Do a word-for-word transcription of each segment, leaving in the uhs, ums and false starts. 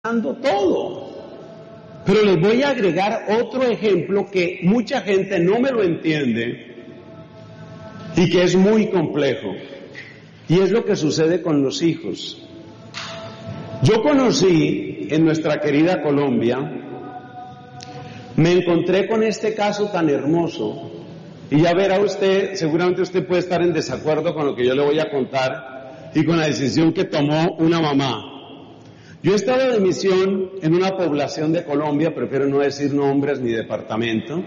dando todo. Pero les voy a agregar otro ejemplo que mucha gente no me lo entiende y que es muy complejo. Y es lo que sucede con los hijos. Yo conocí en nuestra querida Colombia, me encontré con este caso tan hermoso, y ya verá usted, seguramente usted puede estar en desacuerdo con lo que yo le voy a contar y con la decisión que tomó una mamá. Yo estaba de misión en una población de Colombia, prefiero no decir nombres ni departamento,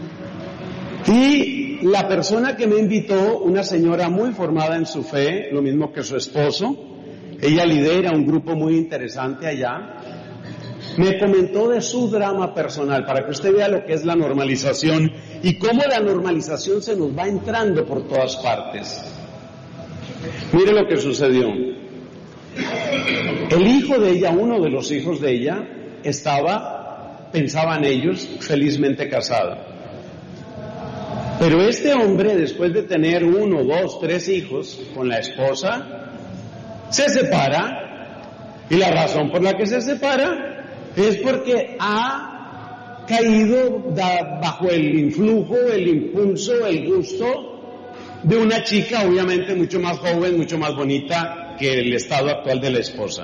y la persona que me invitó, una señora muy formada en su fe, lo mismo que su esposo, ella lidera un grupo muy interesante allá, me comentó de su drama personal, para que usted vea lo que es la normalización y cómo la normalización se nos va entrando por todas partes. Mire lo que sucedió. El hijo de ella, uno de los hijos de ella, estaba, pensaban ellos, felizmente casado. Pero este hombre, después de tener uno, dos, tres hijos con la esposa, se separa, y la razón por la que se separa es porque ha caído da, bajo el influjo, el impulso, el gusto de una chica obviamente mucho más joven, mucho más bonita que el estado actual de la esposa.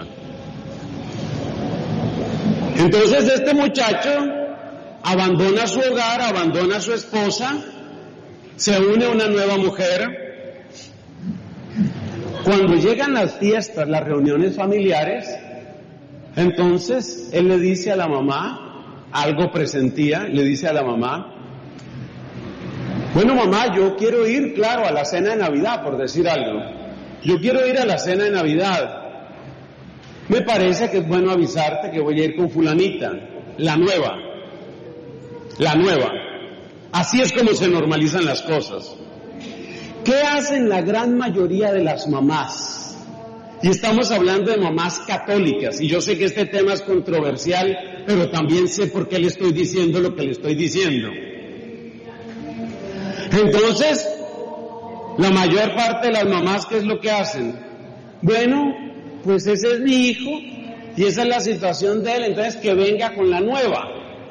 Entonces este muchacho abandona su hogar, abandona a su esposa, se une a una nueva mujer. Cuando llegan las fiestas, las reuniones familiares, entonces él le dice a la mamá, algo presentía, le dice a la mamá, bueno mamá, yo quiero ir, claro, a la cena de Navidad, por decir algo. Yo quiero ir a la cena de Navidad. Me parece que es bueno avisarte que voy a ir con fulanita, la nueva, la nueva. Así es como se normalizan las cosas. ¿Qué hacen la gran mayoría de las mamás? Y estamos hablando de mamás católicas, y yo sé que este tema es controversial, pero también sé por qué le estoy diciendo lo que le estoy diciendo. Entonces, la mayor parte de las mamás, ¿qué es lo que hacen? Bueno, pues ese es mi hijo, y esa es la situación de él, entonces que venga con la nueva.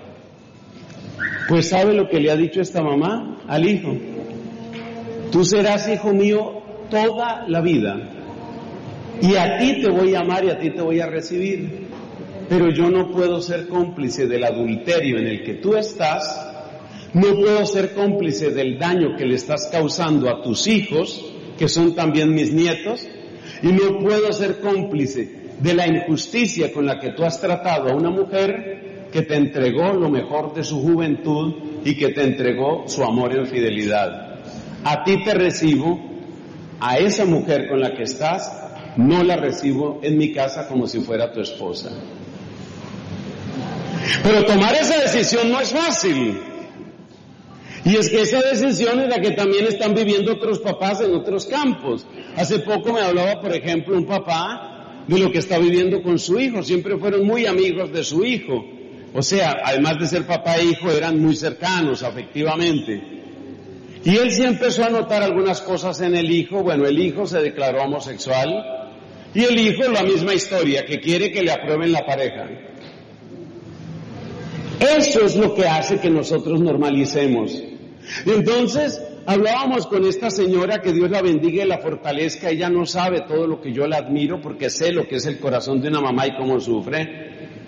Pues ¿sabe lo que le ha dicho esta mamá al hijo? Tú serás hijo mío toda la vida. Y a ti te voy a amar y a ti te voy a recibir. Pero yo no puedo ser cómplice del adulterio en el que tú estás, no puedo ser cómplice del daño que le estás causando a tus hijos, que son también mis nietos, y no puedo ser cómplice de la injusticia con la que tú has tratado a una mujer que te entregó lo mejor de su juventud y que te entregó su amor en fidelidad. A ti te recibo, a esa mujer con la que estás, no la recibo en mi casa como si fuera tu esposa. Pero tomar esa decisión no es fácil. Y es que esa decisión es la que también están viviendo otros papás en otros campos. Hace poco me hablaba, por ejemplo, un papá de lo que está viviendo con su hijo. Siempre fueron muy amigos de su hijo. O sea, además de ser papá e hijo, eran muy cercanos afectivamente. Y él sí empezó a notar algunas cosas en el hijo. Bueno, el hijo se declaró homosexual. Y el hijo, la misma historia, que quiere que le aprueben la pareja. Eso es lo que hace que nosotros normalicemos. Entonces, hablábamos con esta señora, que Dios la bendiga y la fortalezca. Ella no sabe todo lo que yo la admiro, porque sé lo que es el corazón de una mamá y cómo sufre.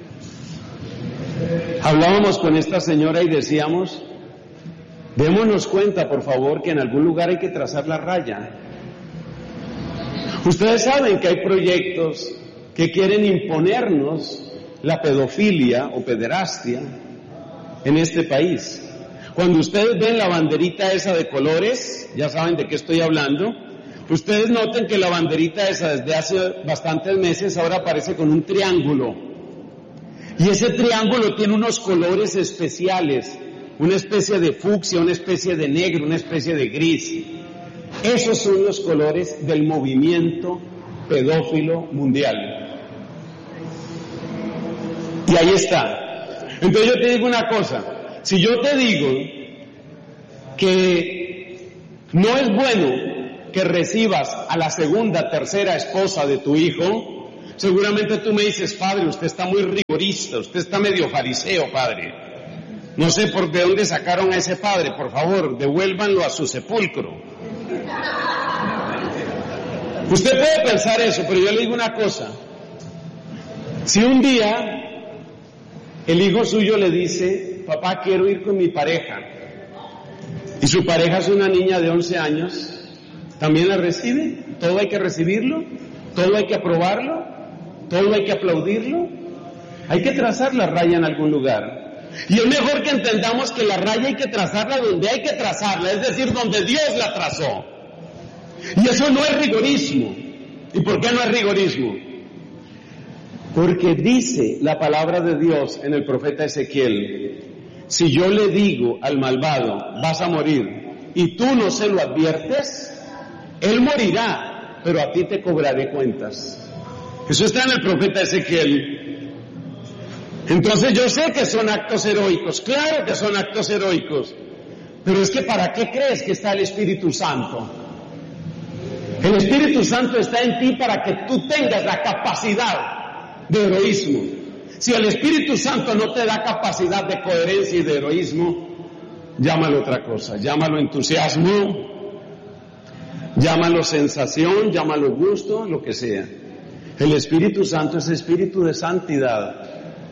Hablábamos con esta señora y decíamos, démonos cuenta, por favor, que en algún lugar hay que trazar la raya. Ustedes saben que hay proyectos que quieren imponernos la pedofilia o pederastia en este país. Cuando ustedes ven la banderita esa de colores, ya saben de qué estoy hablando, ustedes noten que la banderita esa desde hace bastantes meses ahora aparece con un triángulo. Y ese triángulo tiene unos colores especiales, una especie de fucsia, una especie de negro, una especie de gris. Esos son los colores del movimiento pedófilo mundial. Y ahí está. Entonces yo te digo una cosa, si yo te digo que no es bueno que recibas a la segunda, tercera esposa de tu hijo, Seguramente tú me dices, padre, usted está muy rigorista, usted está medio fariseo, padre. No sé por de dónde sacaron a ese padre, por favor, devuélvanlo a su sepulcro. Usted puede pensar eso, pero yo le digo una cosa. Si un día el hijo suyo le dice, papá, quiero ir con mi pareja, y su pareja es una niña de once años, ¿también la recibe? ¿Todo hay que recibirlo? ¿Todo hay que aprobarlo? ¿Todo hay que aplaudirlo? Hay que trazar la raya en algún lugar. Y es mejor que entendamos que la raya hay que trazarla donde hay que trazarla, es decir, donde Dios la trazó. Y eso no es rigorismo. ¿Y por qué no es rigorismo? Porque dice la palabra de Dios en el profeta Ezequiel, si yo le digo al malvado, vas a morir, y tú no se lo adviertes, él morirá, pero a ti te cobraré cuentas. Eso está en el profeta Ezequiel. Entonces yo sé que son actos heroicos, claro que son actos heroicos, pero es que ¿para qué crees que está el Espíritu Santo? El Espíritu Santo está en ti para que tú tengas la capacidad de heroísmo. Si el Espíritu Santo no te da capacidad de coherencia y de heroísmo, llámalo otra cosa, llámalo entusiasmo, llámalo sensación, llámalo gusto, lo que sea. El Espíritu Santo es espíritu de santidad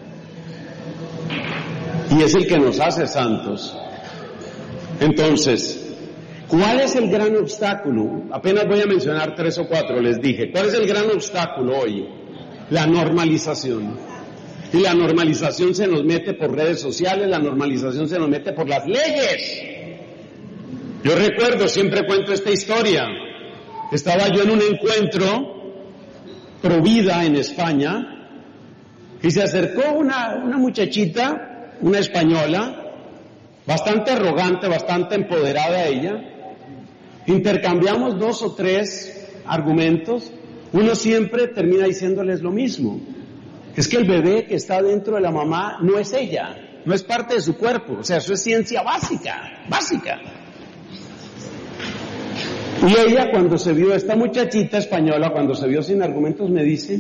y es el que nos hace santos. Entonces, ¿cuál es el gran obstáculo? Apenas voy a mencionar tres o cuatro, les dije. ¿Cuál es el gran obstáculo hoy? La normalización. Y la normalización se nos mete por redes sociales, la normalización se nos mete por las leyes. Yo recuerdo, siempre cuento esta historia. Estaba yo en un encuentro pro vida en España y se acercó una, una muchachita, una española, bastante arrogante, bastante empoderada ella. Intercambiamos dos o tres argumentos. Uno siempre termina diciéndoles lo mismo. Es que el bebé que está dentro de la mamá no es ella, no es parte de su cuerpo. O sea, eso es ciencia básica, básica. Y ella, cuando se vio, esta muchachita española, cuando se vio sin argumentos, me dice,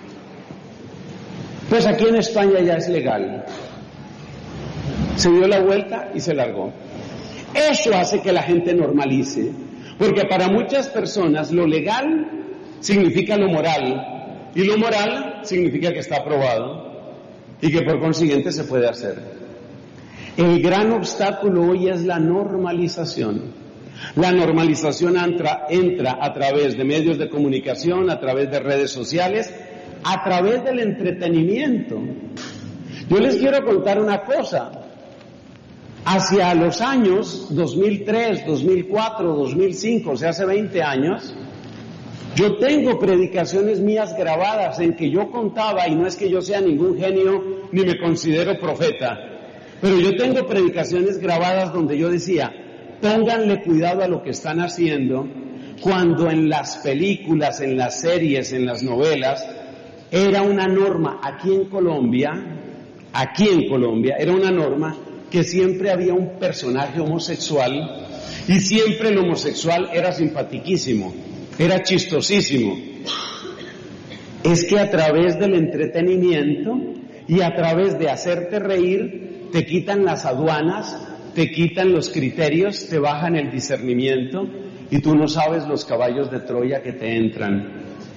pues aquí en España ya es legal. Se dio la vuelta y se largó. Eso hace que la gente normalice, porque para muchas personas lo legal significa lo moral, y lo moral significa que está aprobado, y que por consiguiente se puede hacer. El gran obstáculo hoy es la normalización. La normalización entra, entra a través de medios de comunicación, a través de redes sociales, a través del entretenimiento. Yo les quiero contar una cosa. Hacia los años dos mil tres, dos mil cuatro, dos mil cinco, o sea, hace veinte años, yo tengo predicaciones mías grabadas en que yo contaba, y no es que yo sea ningún genio ni me considero profeta, pero yo tengo predicaciones grabadas donde yo decía, pónganle cuidado a lo que están haciendo, cuando en las películas, en las series, en las novelas, era una norma aquí en Colombia, aquí en Colombia, era una norma que siempre había un personaje homosexual y siempre el homosexual era simpatiquísimo, era chistosísimo. Es que a través del entretenimiento y a través de hacerte reír, te quitan las aduanas, te quitan los criterios, te bajan el discernimiento y tú no sabes los caballos de Troya que te entran.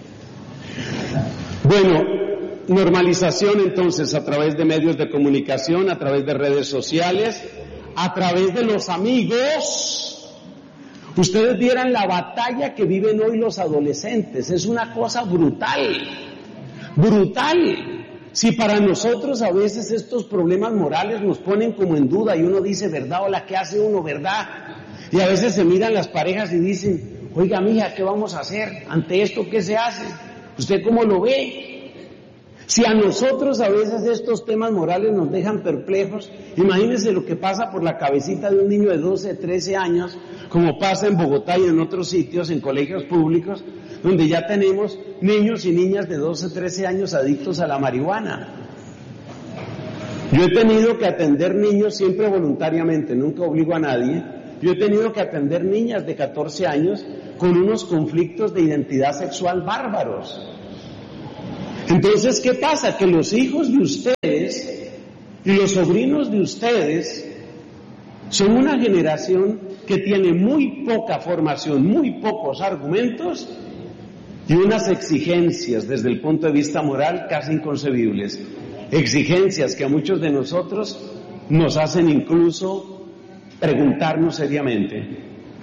Bueno, normalización entonces a través de medios de comunicación, a través de redes sociales, a través de los amigos. Ustedes vieran la batalla que viven hoy los adolescentes, es una cosa brutal, brutal. Si para nosotros a veces estos problemas morales nos ponen como en duda y uno dice, ¿verdad? O la que hace uno, ¿verdad? Y a veces se miran las parejas y dicen, oiga, mija, ¿qué vamos a hacer? Ante esto, ¿qué se hace? ¿Usted cómo lo ve? Si a nosotros a veces estos temas morales nos dejan perplejos, imagínense lo que pasa por la cabecita de un niño de doce, trece años, como pasa en Bogotá y en otros sitios, en colegios públicos, donde ya tenemos niños y niñas de doce, trece años adictos a la marihuana. Yo he tenido que atender niños siempre voluntariamente, nunca obligo a nadie. Yo he tenido que atender niñas de catorce años con unos conflictos de identidad sexual bárbaros. Entonces, ¿qué pasa? Que los hijos de ustedes y los sobrinos de ustedes son una generación que tiene muy poca formación, muy pocos argumentos y unas exigencias desde el punto de vista moral casi inconcebibles. Exigencias que a muchos de nosotros nos hacen incluso preguntarnos seriamente.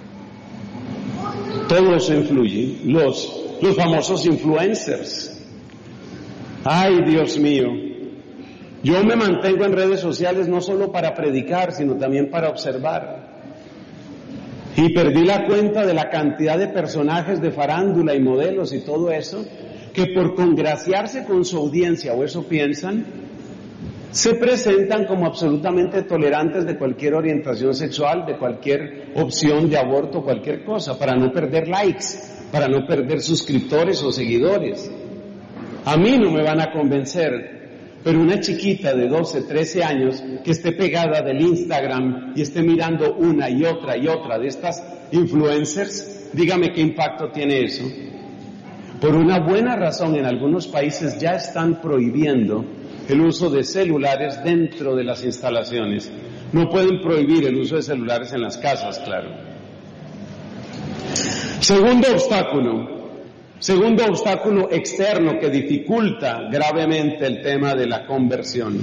Todo eso influye. Los, los famosos influencers. Ay, Dios mío. Yo me mantengo en redes sociales no solo para predicar, sino también para observar. Y perdí la cuenta de la cantidad de personajes de farándula y modelos y todo eso, que por congraciarse con su audiencia, o eso piensan, se presentan como absolutamente tolerantes de cualquier orientación sexual, de cualquier opción de aborto, cualquier cosa, para no perder likes, para no perder suscriptores o seguidores. A mí no me van a convencer, pero una chiquita de doce, trece años que esté pegada del Instagram y esté mirando una y otra y otra de estas influencers, dígame qué impacto tiene eso. Por una buena razón, en algunos países ya están prohibiendo el uso de celulares dentro de las instalaciones. No pueden prohibir el uso de celulares en las casas, claro. Segundo obstáculo. Segundo obstáculo externo que dificulta gravemente el tema de la conversión.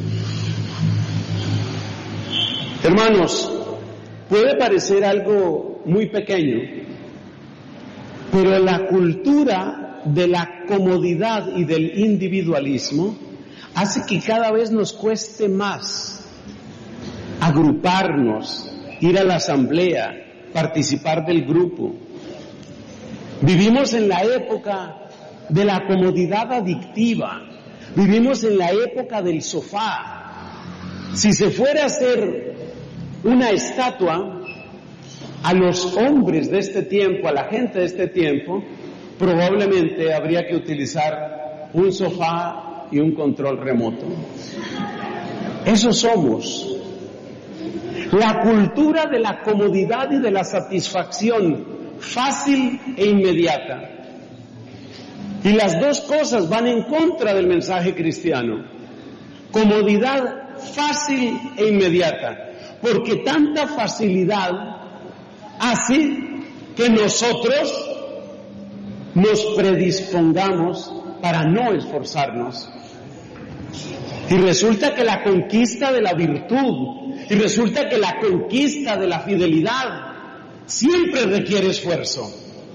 Hermanos, puede parecer algo muy pequeño, pero la cultura de la comodidad y del individualismo hace que cada vez nos cueste más agruparnos, ir a la asamblea, participar del grupo. Vivimos en la época de la comodidad adictiva, vivimos en la época del sofá. Si se fuera a hacer una estatua a los hombres de este tiempo, a la gente de este tiempo, probablemente habría que utilizar un sofá y un control remoto. Eso somos. La cultura de la comodidad y de la satisfacción fácil e inmediata. Y las dos cosas van en contra del mensaje cristiano. Comodidad fácil e inmediata. Porque tanta facilidad hace que nosotros nos predispongamos para no esforzarnos. Y resulta que la conquista de la virtud, y resulta que la conquista de la fidelidad siempre requiere esfuerzo.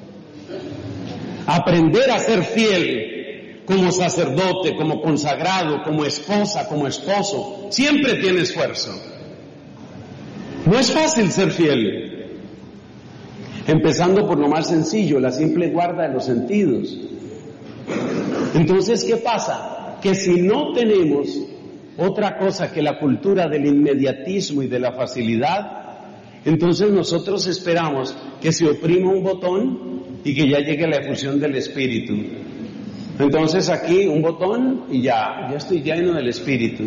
Aprender a ser fiel como sacerdote, como consagrado, como esposa, como esposo, siempre tiene esfuerzo. No es fácil ser fiel. Empezando por lo más sencillo, la simple guarda de los sentidos. Entonces, ¿qué pasa? Que si no tenemos otra cosa que la cultura del inmediatismo y de la facilidad, entonces nosotros esperamos que se oprima un botón y que ya llegue la efusión del Espíritu. Entonces aquí un botón y ya, ya estoy lleno del Espíritu.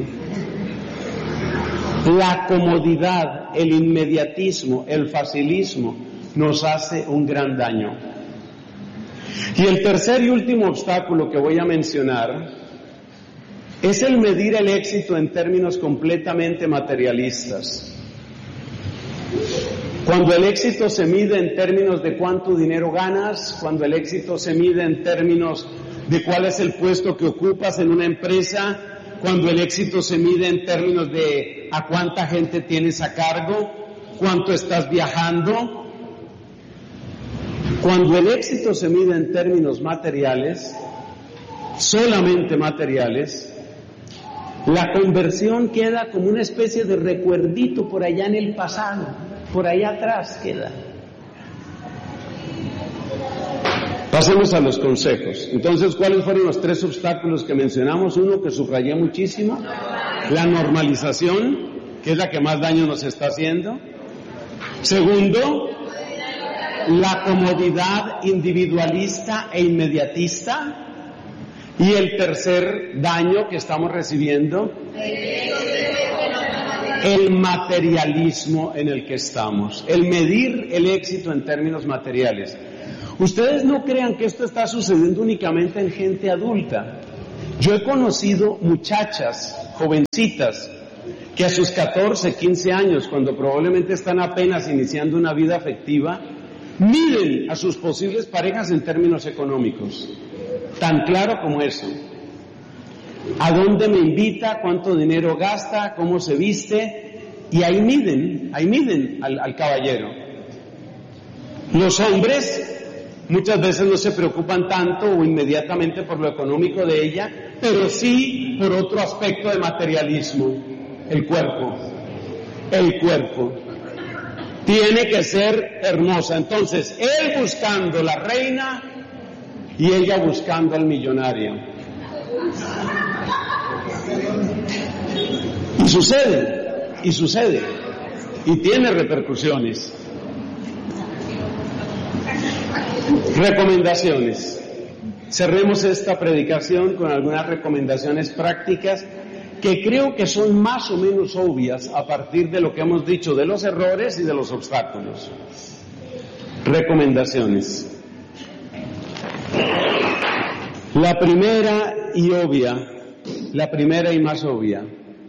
La comodidad, el inmediatismo, el facilismo nos hace un gran daño. Y el tercer y último obstáculo que voy a mencionar es el medir el éxito en términos completamente materialistas. Cuando el éxito se mide en términos de cuánto dinero ganas, cuando el éxito se mide en términos de cuál es el puesto que ocupas en una empresa, cuando el éxito se mide en términos de a cuánta gente tienes a cargo, cuánto estás viajando, cuando el éxito se mide en términos materiales, solamente materiales, la conversión queda como una especie de recuerdito por allá en el pasado, por allá atrás queda. Pasemos a los consejos. Entonces, ¿cuáles fueron los tres obstáculos que mencionamos? Uno que subrayé muchísimo, la normalización, que es la que más daño nos está haciendo. Segundo, la comodidad individualista e inmediatista. Y el tercer daño que estamos recibiendo, el materialismo en el que estamos, el medir el éxito en términos materiales. Ustedes no crean que esto está sucediendo únicamente en gente adulta. Yo he conocido muchachas, jovencitas, que a sus catorce, quince años, cuando probablemente están apenas iniciando una vida afectiva, miden a sus posibles parejas en términos económicos. Tan claro como eso. ¿A dónde me invita? ¿Cuánto dinero gasta? ¿Cómo se viste? Y ahí miden, ahí miden al, al caballero. Los hombres muchas veces no se preocupan tanto o inmediatamente por lo económico de ella, pero sí por otro aspecto de materialismo, el cuerpo. El cuerpo. Tiene que ser hermosa. Entonces, él buscando la reina y ella buscando al millonario. Y sucede, y sucede, y tiene repercusiones. Recomendaciones. Cerremos esta predicación con algunas recomendaciones prácticas que creo que son más o menos obvias a partir de lo que hemos dicho de los errores y de los obstáculos. Recomendaciones. La primera y obvia, la primera y más obvia,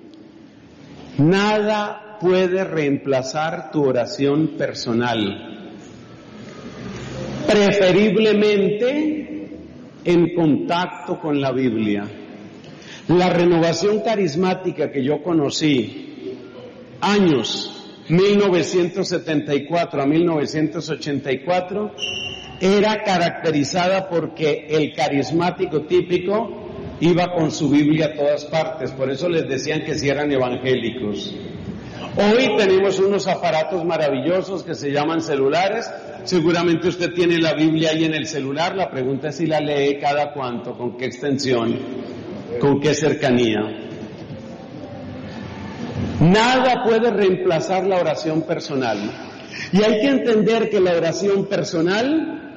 nada puede reemplazar tu oración personal, preferiblemente en contacto con la Biblia. La renovación carismática que yo conocí, años mil novecientos setenta y cuatro a mil novecientos ochenta y cuatro, era caracterizada porque el carismático típico iba con su Biblia a todas partes, por eso les decían que si eran evangélicos. Hoy tenemos unos aparatos maravillosos que se llaman celulares. Seguramente usted tiene la Biblia ahí en el celular. La pregunta es si la lee cada cuánto, con qué extensión, con qué cercanía. Nada puede reemplazar la oración personal. Y hay que entender que la oración personal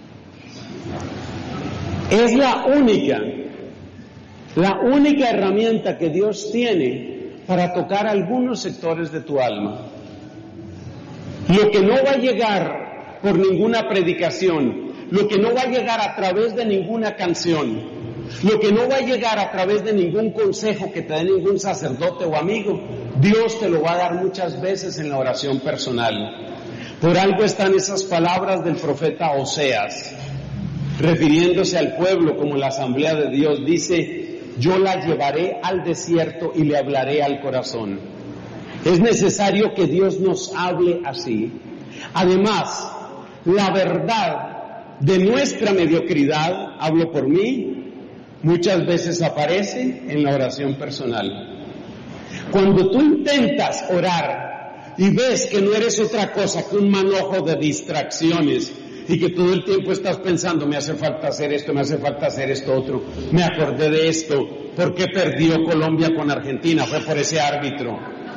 es la única, la única herramienta que Dios tiene para tocar algunos sectores de tu alma. Lo que no va a llegar por ninguna predicación, lo que no va a llegar a través de ninguna canción, lo que no va a llegar a través de ningún consejo que te dé ningún sacerdote o amigo, Dios te lo va a dar muchas veces en la oración personal. Por algo están esas palabras del profeta Oseas, refiriéndose al pueblo como la asamblea de Dios, dice: yo la llevaré al desierto y le hablaré al corazón. Es necesario que Dios nos hable así. Además, la verdad de nuestra mediocridad, hablo por mí, muchas veces aparece en la oración personal. Cuando tú intentas orar y ves que no eres otra cosa que un manojo de distracciones, y que todo el tiempo estás pensando, me hace falta hacer esto, me hace falta hacer esto otro, me acordé de esto, ¿por qué perdió Colombia con Argentina? Fue por ese árbitro.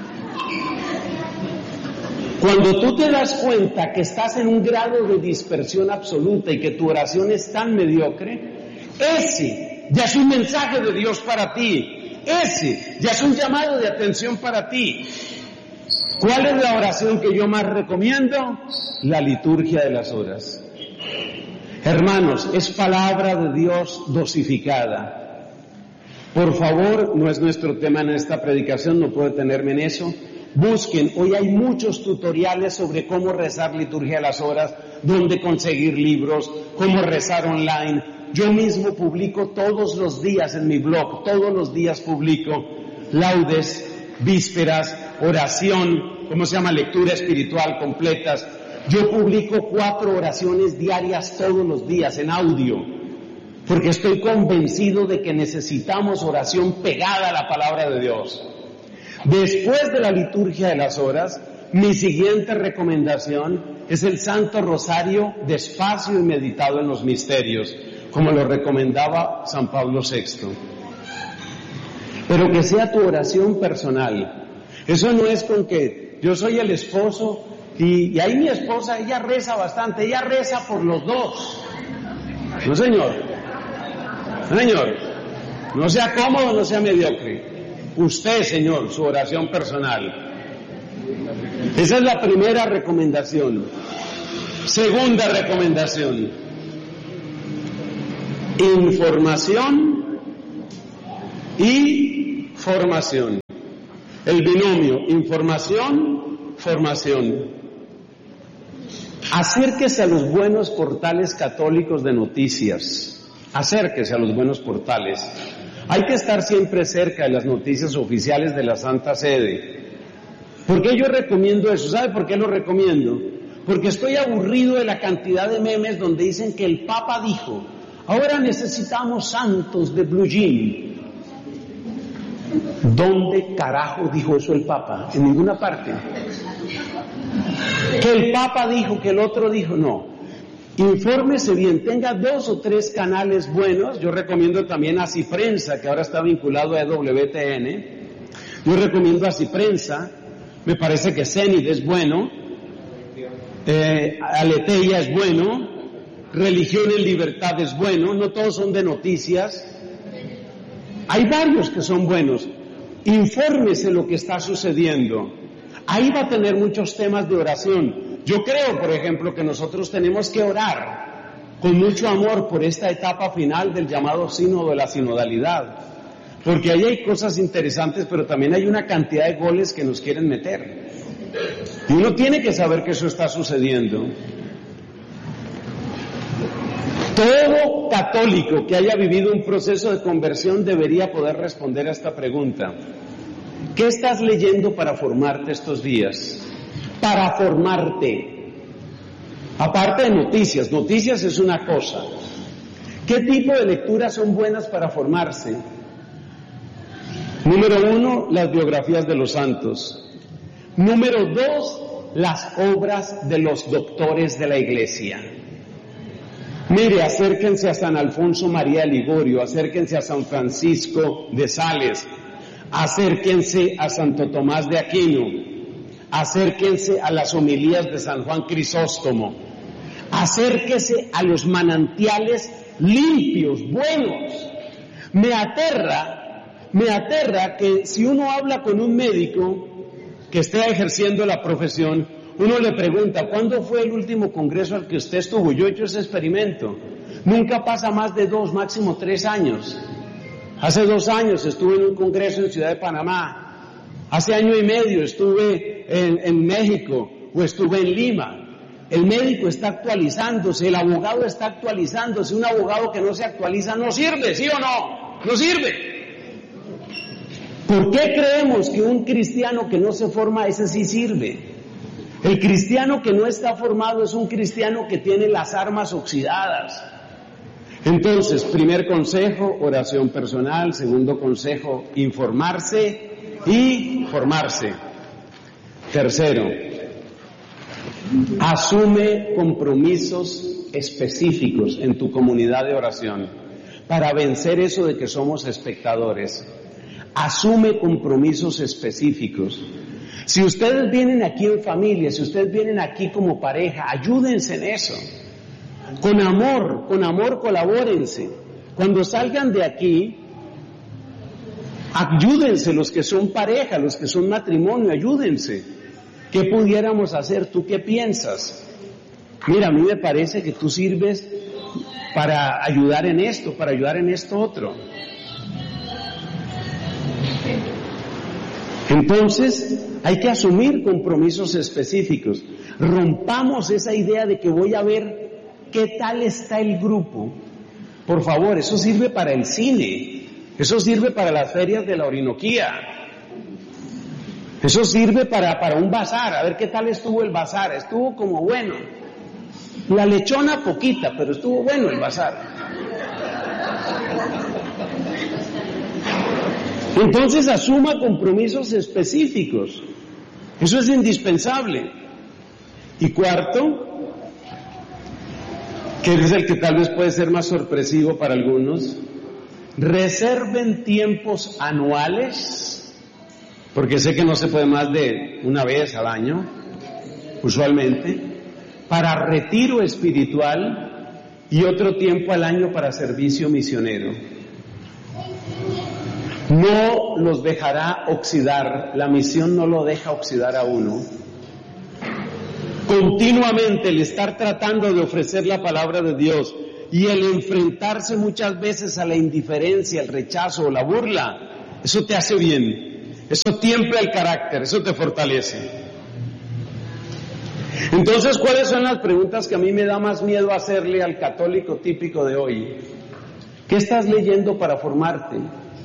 Cuando tú te das cuenta que estás en un grado de dispersión absoluta y que tu oración es tan mediocre, ese ya es un mensaje de Dios para ti, ese ya es un llamado de atención para ti. ¿Cuál es la oración que yo más recomiendo? La liturgia de las horas. Hermanos, es palabra de Dios dosificada. Por favor, no es nuestro tema en esta predicación, no puedo detenerme en eso. Busquen, hoy hay muchos tutoriales sobre cómo rezar liturgia de las horas, dónde conseguir libros, cómo rezar online. Yo mismo publico todos los días en mi blog, todos los días publico laudes, vísperas, oración, ¿cómo se llama? Lectura espiritual completas. Yo publico cuatro oraciones diarias todos los días en audio, porque estoy convencido de que necesitamos oración pegada a la palabra de Dios. Después de la liturgia de las horas, mi siguiente recomendación es el Santo Rosario despacio y meditado en los misterios, como lo recomendaba San Pablo sexto. Pero que sea tu oración personal. Eso no es con que yo soy el esposo y, y ahí mi esposa, ella reza bastante, ella reza por los dos. No, señor. Señor, no sea cómodo, no sea mediocre. Usted, Señor, su oración personal. Esa es la primera recomendación. Segunda recomendación. Información y formación. El binomio información, formación. Acérquese a los buenos portales católicos de noticias. Acérquese a los buenos portales. Hay que estar siempre cerca de las noticias oficiales de la Santa Sede. ¿Por qué yo recomiendo eso? ¿Sabe por qué lo recomiendo? Porque estoy aburrido de la cantidad de memes donde dicen que el Papa dijo, ahora necesitamos santos de blue jean. ¿Dónde carajo dijo eso el Papa? En ninguna parte. Que el Papa dijo, que el otro dijo, no. Infórmese bien, tenga dos o tres canales buenos. Yo recomiendo también a Ciprensa, que ahora está vinculado a E W T N. Yo recomiendo a Ciprensa, me parece que Zenit es bueno, eh, Aleteia es bueno, Religión en Libertad es bueno, no todos son de noticias. Hay varios que son buenos. Infórmese lo que está sucediendo. Ahí va a tener muchos temas de oración. Yo creo, por ejemplo, que nosotros tenemos que orar con mucho amor por esta etapa final del llamado sínodo de la sinodalidad. Porque ahí hay cosas interesantes, pero también hay una cantidad de goles que nos quieren meter. Y uno tiene que saber que eso está sucediendo. Todo católico que haya vivido un proceso de conversión debería poder responder a esta pregunta. ¿Qué estás leyendo para formarte estos días? Para formarte. Aparte de noticias, noticias es una cosa. ¿Qué tipo de lecturas son buenas para formarse? Número uno, las biografías de los santos. Número dos, las obras de los doctores de la Iglesia. Mire, acérquense a San Alfonso María de Ligorio, acérquense a San Francisco de Sales, acérquense a Santo Tomás de Aquino, acérquense a las homilías de San Juan Crisóstomo, acérquese a los manantiales limpios, buenos. Me aterra, me aterra que si uno habla con un médico que esté ejerciendo la profesión, uno le pregunta, ¿cuándo fue el último congreso al que usted estuvo? Yo he hecho ese experimento. Nunca pasa más de dos, máximo tres años. Hace dos años estuve en un congreso en Ciudad de Panamá. Hace año y medio estuve en, en México o estuve en Lima. El médico está actualizándose, el abogado está actualizándose. Un abogado que no se actualiza no sirve, ¿sí o no? No sirve. ¿Por qué creemos que un cristiano que no se forma, ese sí sirve? El cristiano que no está formado es un cristiano que tiene las armas oxidadas. Entonces, primer consejo, oración personal. Segundo consejo, informarse y formarse. Tercero, asume compromisos específicos en tu comunidad de oración para vencer eso de que somos espectadores. Asume compromisos específicos. Si ustedes vienen aquí en familia, si ustedes vienen aquí como pareja, ayúdense en eso. Con amor, con amor colabórense. Cuando salgan de aquí, ayúdense los que son pareja, los que son matrimonio, ayúdense. ¿Qué pudiéramos hacer? ¿Tú qué piensas? Mira, a mí me parece que tú sirves para ayudar en esto, para ayudar en esto otro. Entonces, hay que asumir compromisos específicos. Rompamos esa idea de que voy a ver qué tal está el grupo. Por favor, eso sirve para el cine, eso sirve para las ferias de la Orinoquía, eso sirve para, para un bazar, a ver qué tal estuvo el bazar. Estuvo como bueno. La lechona poquita, pero estuvo bueno el bazar. Entonces asuma compromisos específicos. Eso es indispensable. Y cuarto, que es el que tal vez puede ser más sorpresivo para algunos, reserven tiempos anuales, porque sé que no se puede más de una vez al año, usualmente, para retiro espiritual y otro tiempo al año para servicio misionero. No los dejará oxidar, la misión no lo deja oxidar a uno. Continuamente el estar tratando de ofrecer la palabra de Dios y el enfrentarse muchas veces a la indiferencia, el rechazo o la burla, eso te hace bien, eso tiembla el carácter, eso te fortalece. Entonces, ¿cuáles son las preguntas que a mí me da más miedo hacerle al católico típico de hoy? ¿Qué estás leyendo para formarte?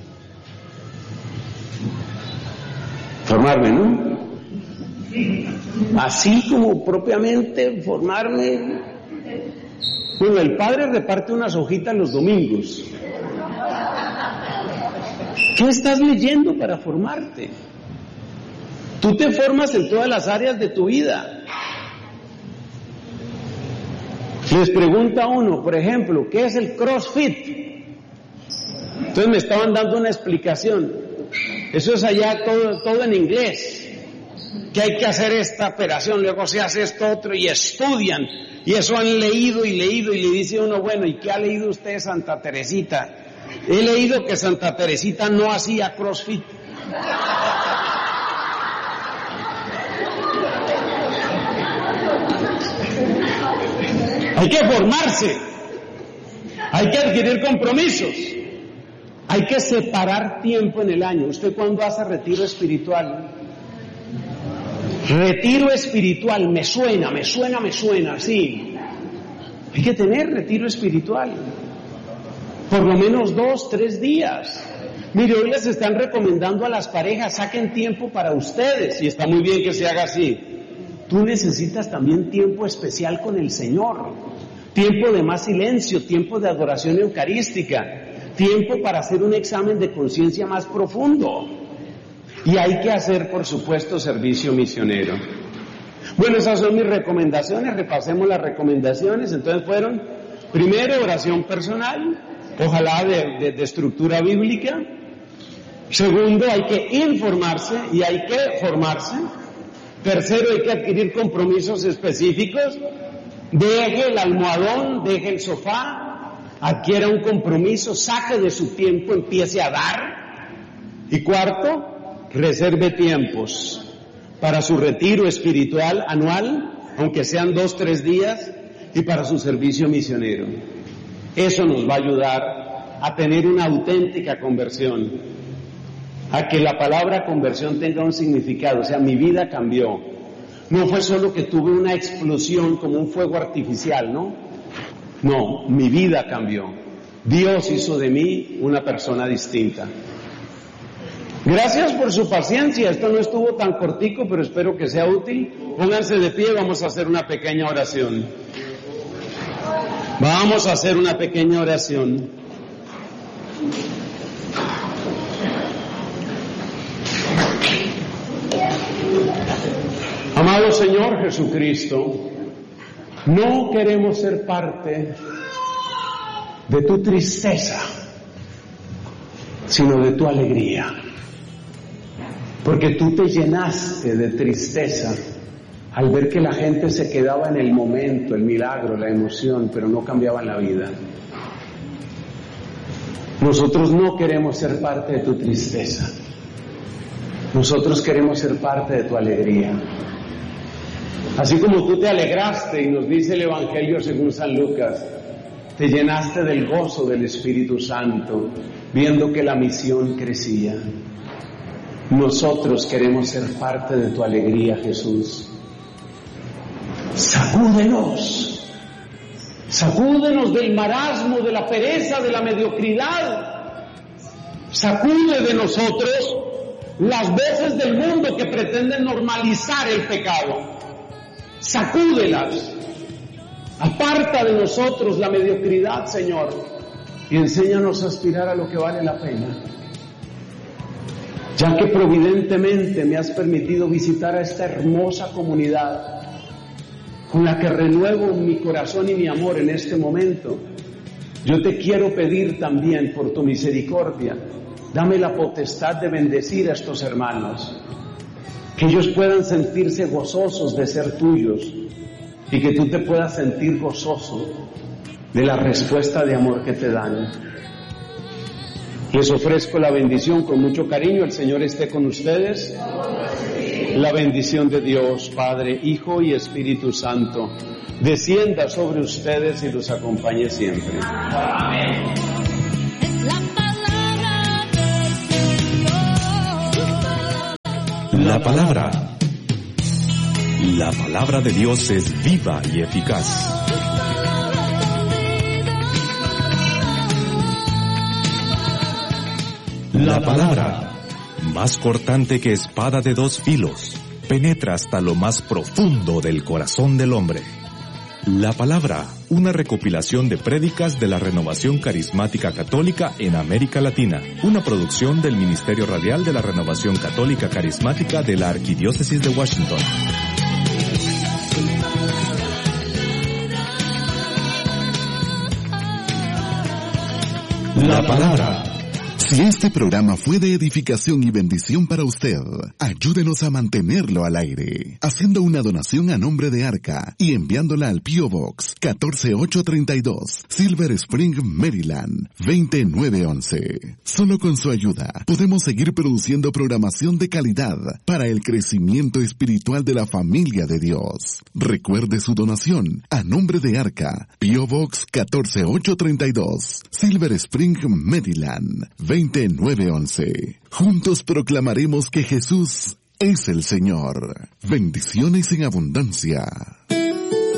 Formarme, ¿no? Así como propiamente formarme. Bueno, el padre reparte unas hojitas los domingos. ¿Qué estás leyendo para formarte? Tú te formas en todas las áreas de tu vida. Les pregunta uno, por ejemplo, ¿qué es el CrossFit? Entonces me estaban dando una explicación. Eso es allá todo, todo en inglés. Que hay que hacer esta operación, luego se hace esto otro y estudian. Y eso han leído y leído y le dice uno, bueno, ¿y qué ha leído usted de Santa Teresita? He leído que Santa Teresita no hacía CrossFit. Hay que formarse, hay que adquirir compromisos, hay que separar tiempo en el año. ¿Usted cuándo hace retiro espiritual? Retiro espiritual, me suena, me suena, me suena, sí. Hay que tener retiro espiritual, por lo menos dos, tres días. Mire, hoy les están recomendando a las parejas, saquen tiempo para ustedes, y está muy bien que se haga así. Tú necesitas también tiempo especial con el Señor, tiempo de más silencio, tiempo de adoración eucarística, tiempo para hacer un examen de conciencia más profundo. Y hay que hacer, por supuesto, servicio misionero. Bueno, esas son mis recomendaciones, repasemos las recomendaciones. Entonces fueron, primero, oración personal, ojalá de, de, de estructura bíblica. Segundo, hay que informarse y hay que formarse. Tercero, hay que adquirir compromisos específicos. Deje el almohadón, deje el sofá, adquiera un compromiso, saque de su tiempo, empiece a dar. Y cuarto, reserve tiempos para su retiro espiritual anual, aunque sean dos, tres días, y para su servicio misionero. Eso nos va a ayudar a tener una auténtica conversión, a que la palabra conversión tenga un significado, o sea, mi vida cambió. No fue solo que tuve una explosión como un fuego artificial, ¿no? No, mi vida cambió. Dios hizo de mí una persona distinta. Gracias por su paciencia, esto no estuvo tan cortico, pero espero que sea útil. Pónganse de pie, vamos a hacer una pequeña oración. Vamos a hacer una pequeña oración. Amado Señor Jesucristo, no queremos ser parte de tu tristeza, sino de tu alegría. Porque tú te llenaste de tristeza al ver que la gente se quedaba en el momento, el milagro, la emoción, pero no cambiaban la vida. Nosotros no queremos ser parte de tu tristeza. Nosotros queremos ser parte de tu alegría. Así como tú te alegraste, y nos dice el Evangelio según San Lucas, te llenaste del gozo del Espíritu Santo, viendo que la misión crecía. Nosotros queremos ser parte de tu alegría, Jesús. Sacúdenos, sacúdenos del marasmo, de la pereza, de la mediocridad. Sacude de nosotros las voces del mundo que pretenden normalizar el pecado. Sacúdelas. Aparta de nosotros la mediocridad, Señor, y enséñanos a aspirar a lo que vale la pena. Ya que providentemente me has permitido visitar a esta hermosa comunidad, con la que renuevo mi corazón y mi amor en este momento, yo te quiero pedir también por tu misericordia, dame la potestad de bendecir a estos hermanos, que ellos puedan sentirse gozosos de ser tuyos y que tú te puedas sentir gozoso de la respuesta de amor que te dan. Les ofrezco la bendición con mucho cariño. El Señor esté con ustedes. La bendición de Dios, Padre, Hijo y Espíritu Santo, descienda sobre ustedes y los acompañe siempre. Amén. La palabra. La palabra de Dios es viva y eficaz. La palabra, más cortante que espada de dos filos, penetra hasta lo más profundo del corazón del hombre. La palabra, una recopilación de prédicas de la Renovación Carismática Católica en América Latina, una producción del Ministerio Radial de la Renovación Católica Carismática de la Arquidiócesis de Washington. La palabra. Si este programa fue de edificación y bendición para usted, ayúdenos a mantenerlo al aire, haciendo una donación a nombre de Arca y enviándola al P O Box catorce mil ochocientos treinta y dos, Silver Spring, Maryland, veinte mil novecientos once. Solo con su ayuda podemos seguir produciendo programación de calidad para el crecimiento espiritual de la familia de Dios. Recuerde su donación a nombre de Arca, P O Box catorce mil ochocientos treinta y dos, Silver Spring, Maryland, veinte mil novecientos once. Juntos proclamaremos que Jesús es el Señor. Bendiciones en abundancia.